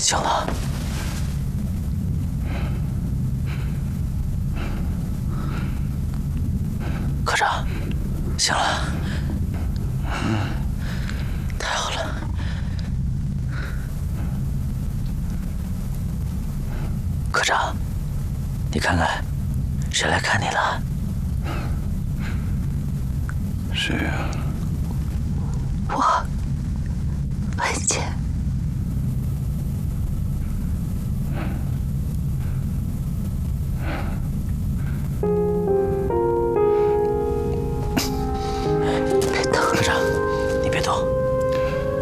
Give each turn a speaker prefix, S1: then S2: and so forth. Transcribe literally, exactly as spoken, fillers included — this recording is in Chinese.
S1: 醒了。科长，醒了。太好了。科长，你看看，谁来看你了？
S2: 谁呀？
S3: 我，文倩。